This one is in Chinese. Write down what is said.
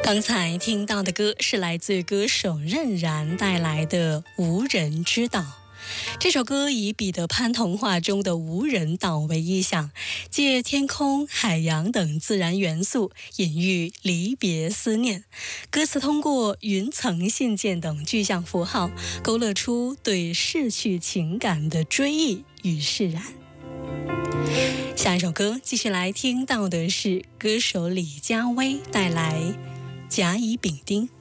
刚才听到的歌是来自歌手任然带来的《无人知道》。这首歌以彼得潘童话中的无人岛为意象，借天空、海洋等自然元素隐喻离别思念。歌词通过云层、信件等具象符号，勾勒出对逝去情感的追忆与释然。下一首歌继续来听到的是歌手李佳薇带来《甲乙丙丁》。